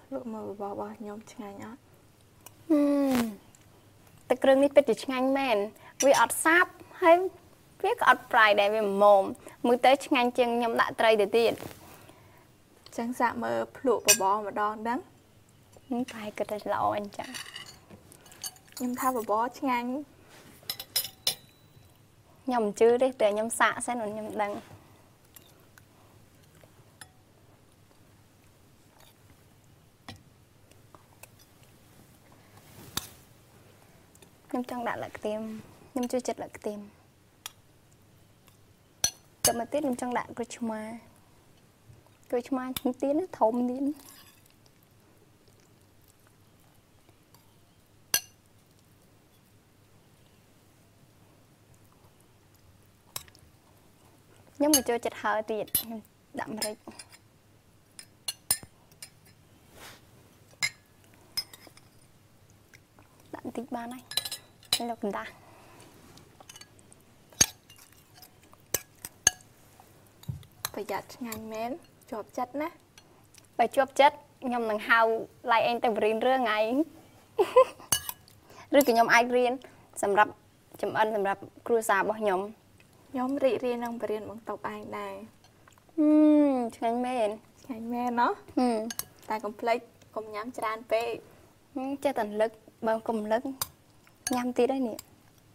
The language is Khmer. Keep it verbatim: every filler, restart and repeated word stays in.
lụa mờ bò bò nhom ngay nhá ទឹកគ្រឿងនេះពិតជាឆ្ងាញ់មែនវាអត់សាបហើយវាក៏អត់ប្រៃដែរវាមុំមើលទៅឆ្ងាញ់ជាងខ្ញុំដាក់ត្រីទៅទៀតចឹងសាក់មើលភ្លក់បបរម្ដងហ្នឹងតែគិតតែល្អអញ្ចឹងខ្ញុំថាបបរឆ្ងាញ់ខ្ញុំមិនជឿទេតែខ្ញុំសាកសិនខ្ញុំដឹងខ្ញុំចង់ដាក់លក្ខខ្ទៀមខ្ញុំជួយចិត្តលក្ខខ្ទៀមចាំមកទៀតខ្ញុំចង់ដាក់ក្រូចឆ្មាក្រូចឆ្មាខ្ញុំទៀតណាធំទៀតខ្ញុំក៏ចូលចិត្តហើទៀតខ្ញុំដាក់ម្រេចដាក់បន្តិចបានហើយលោកកណ្ដាស់ប្រយ័ត្នឆ្ងាញ់មែនជាប់ចិត្តណាបើជាប់ចិត្តខ្ញុំនឹងហៅឡៃអេងទៅបរៀនរឿងឯងឬក៏ខ្ញុំអាចរៀនសម្រាប់ចំអិនសម្រាប់គ្រួសាររបស់ខ្ញុំខ្ញុំរីករាយនឹងបរៀនបង្តប់ឯងដែរហឹមឆ្ងាញ់មែនឆ្ងាញ់មែនណោះហឹមតែកុំភ្លេចកុំញ៉ាំច្រើនពេកចេះតែរំលឹកបើកុំរំលឹកញ៉ាំទៀតហើយនេះ